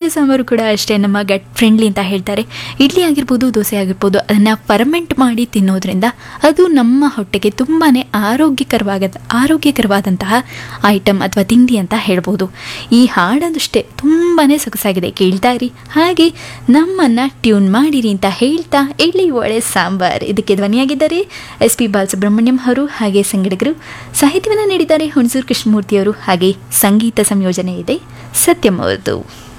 ಸಾಂಬಾರು ಕೂಡ ಅಷ್ಟೇ ನಮ್ಮ ಗಟ್ ಫ್ರೆಂಡ್ಲಿ ಅಂತ ಹೇಳ್ತಾರೆ. ಇಡ್ಲಿ ಆಗಿರ್ಬೋದು, ದೋಸೆ ಆಗಿರ್ಬೋದು, ಅದನ್ನು ಫರ್ಮೆಂಟ್ ಮಾಡಿ ತಿನ್ನೋದ್ರಿಂದ ಅದು ನಮ್ಮ ಹೊಟ್ಟೆಗೆ ತುಂಬಾ ಆರೋಗ್ಯಕರವಾದಂತಹ ಐಟಮ್ ಅಥವಾ ತಿಂಡಿ ಅಂತ ಹೇಳ್ಬೋದು. ಈ ಹಾಡದಷ್ಟೇ ತುಂಬಾ ಸೊಗಸಾಗಿದೆ, ಕೇಳ್ತಾ ಇರಿ. ಹಾಗೆ ನಮ್ಮನ್ನು ಟ್ಯೂನ್ ಮಾಡಿರಿ ಅಂತ ಹೇಳ್ತಾ ಇಡ್ಲಿ ವಡೆ ಸಾಂಬಾರ್ ಇದಕ್ಕೆ ಧ್ವನಿಯಾಗಿದ್ದಾರೆ SP ಬಾಲಸುಬ್ರಹ್ಮಣ್ಯಂ ಅವರು. ಹಾಗೆ ಸಂಗಡಿಗರು ಸಾಹಿತ್ಯವನ್ನು ನೀಡಿದ್ದಾರೆ ಹುಣಸೂರು ಕೃಷ್ಣಮೂರ್ತಿಯವರು. ಹಾಗೆ ಸಂಗೀತ ಸಂಯೋಜನೆ ಇದೆ ಸತ್ಯಂ ಅವರದು.